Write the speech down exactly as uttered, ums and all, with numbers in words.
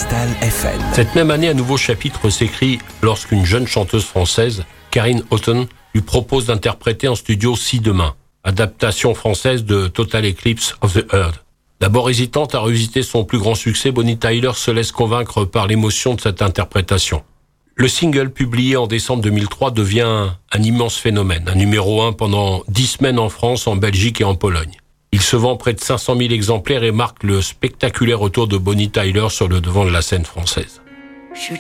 Cristal F M. Cette même année, un nouveau chapitre s'écrit lorsqu'une jeune chanteuse française, Karine Houghton, lui propose d'interpréter en studio Si Demain, adaptation française de Total Eclipse of the Heart. D'abord hésitante à revisiter son plus grand succès, Bonnie Tyler se laisse convaincre par l'émotion de cette interprétation. Le single publié en décembre deux mille trois devient un, un immense phénomène, un numéro un pendant dix semaines en France, en Belgique et en Pologne. Il se vend près de cinq cent mille exemplaires et marque le spectaculaire retour de Bonnie Tyler sur le devant de la scène française.